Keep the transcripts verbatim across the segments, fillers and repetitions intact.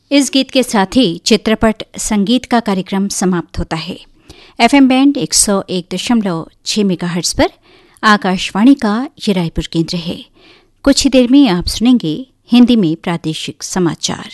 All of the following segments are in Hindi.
इस गीत के साथ ही चित्रपट संगीत का कार्यक्रम समाप्त होता है। एफएम बैंड एक सौ एक दशमलव छह मेगाहर्ट्ज पर आकाशवाणी का ये रायपुर केंद्र है। कुछ ही देर में आप सुनेंगे हिंदी में प्रादेशिक समाचार।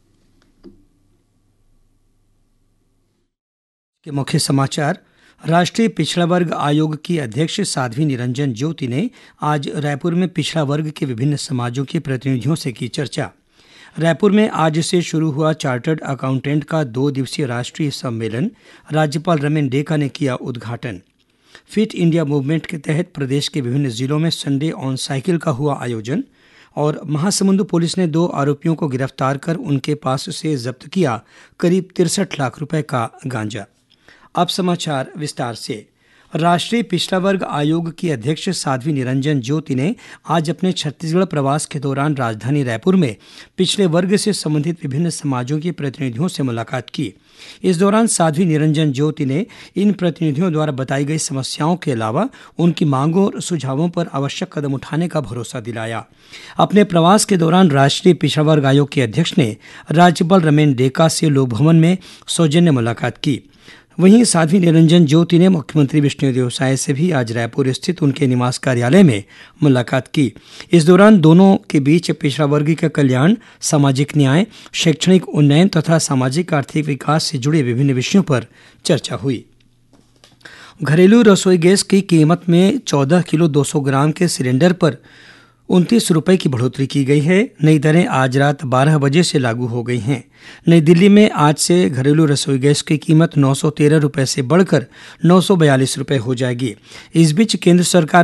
के मुख्य समाचार। राष्ट्रीय पिछड़ा वर्ग आयोग की अध्यक्ष साध्वी निरंजन ज्योति ने आज रायपुर में पिछड़ा वर्ग के विभिन्न समाजों के प्रतिनिधियों से की चर्चा। रायपुर में आज से शुरू हुआ चार्टर्ड अकाउंटेंट का दो दिवसीय राष्ट्रीय सम्मेलन राज्यपाल रमेन डेका ने किया उद्घाटन। फिट इंडिया मूवमेंट के तहत प्रदेश के विभिन्न जिलों में संडे ऑन साइकिल का हुआ आयोजन। और महासमुंद पुलिस ने दो आरोपियों को गिरफ्तार कर उनके पास से जब्त किया करीब तिरसठ लाख रुपए का गांजा। अब समाचार विस्तार से। राष्ट्रीय पिछड़ा वर्ग आयोग की अध्यक्ष साध्वी निरंजन ज्योति ने आज अपने छत्तीसगढ़ प्रवास के दौरान राजधानी रायपुर में पिछड़े वर्ग से संबंधित विभिन्न समाजों के प्रतिनिधियों से मुलाकात की। इस दौरान साध्वी निरंजन ज्योति ने इन प्रतिनिधियों द्वारा बताई गई समस्याओं के अलावा उनकी मांगों और सुझावों पर आवश्यक कदम उठाने का भरोसा दिलाया। अपने प्रवास के दौरान राष्ट्रीय पिछड़ा वर्ग आयोग के अध्यक्ष ने राज्यपाल रमेन डेका से लोक भवन में सौजन्य मुलाकात की। वहीं साध्वी निरंजन ज्योति ने मुख्यमंत्री विष्णुदेव साय से भी आज रायपुर स्थित उनके निवास कार्यालय में मुलाकात की। इस दौरान दोनों के बीच पिछड़ा वर्ग का कल्याण, सामाजिक न्याय, शैक्षणिक उन्नयन तथा सामाजिक आर्थिक विकास से जुड़े विभिन्न विषयों पर चर्चा हुई। घरेलू रसोई गैस की कीमत में चौदह किलो दो सौ ग्राम के सिलेंडर पर उनतीस रुपये की बढ़ोतरी की गई है। नई दरें आज रात बारह बजे से लागू हो गई हैं। नई दिल्ली में आज से घरेलू रसोई गैस की कीमत नौ सौ तेरह रुपये से बढ़कर नौ सौ बयालीस रुपये हो जाएगी। इस बीच केंद्र सरकार